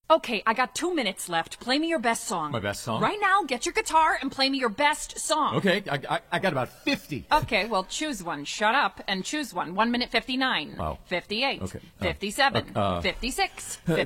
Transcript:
Okay, I got 2 minutes left. Play me your best song. My best song? Right now, get your guitar and play me your best song. Okay, I got about 50. Okay, well, choose one. Shut up and choose one. 1 minute 59. Oh. 58. Okay. 57. 56.